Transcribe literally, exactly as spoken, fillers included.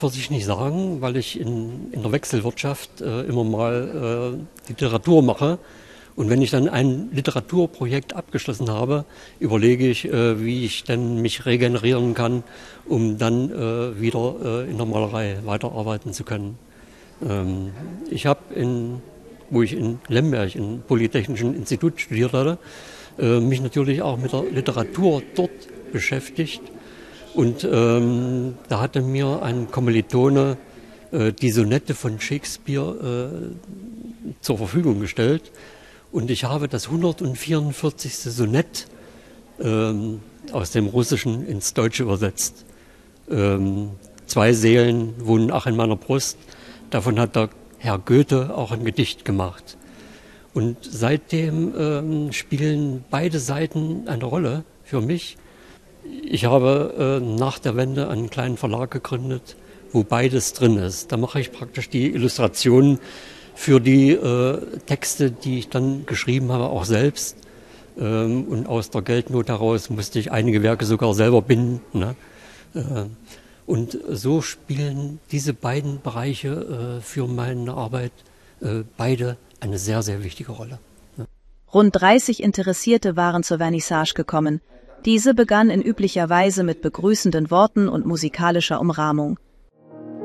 Würde ich nicht sagen, weil ich in, in der Wechselwirtschaft äh, immer mal äh, Literatur mache. Und wenn ich dann ein Literaturprojekt abgeschlossen habe, überlege ich, äh, wie ich denn mich regenerieren kann, um dann äh, wieder äh, in der Malerei weiterarbeiten zu können. Ähm, ich habe, in, wo ich in Lemberg, im Polytechnischen Institut studiert hatte, äh, mich natürlich auch mit der Literatur dort beschäftigt. Und ähm, da hatte mir ein Kommilitone äh, die Sonette von Shakespeare äh, zur Verfügung gestellt. Und ich habe das hundertvierundvierzigste Sonett ähm, aus dem Russischen ins Deutsche übersetzt. Ähm, zwei Seelen wohnen ach in meiner Brust. Davon hat der Herr Goethe auch ein Gedicht gemacht. Und seitdem ähm, spielen beide Seiten eine Rolle für mich. Ich habe äh, nach der Wende einen kleinen Verlag gegründet, wo beides drin ist. Da mache ich praktisch die Illustrationen für die äh, Texte, die ich dann geschrieben habe, auch selbst. Ähm, und aus der Geldnot heraus musste ich einige Werke sogar selber binden. Ne? Äh, und so spielen diese beiden Bereiche äh, für meine Arbeit äh, beide eine sehr, sehr wichtige Rolle. Ne? Rund dreißig Interessierte waren zur Vernissage gekommen. Diese begann in üblicher Weise mit begrüßenden Worten und musikalischer Umrahmung.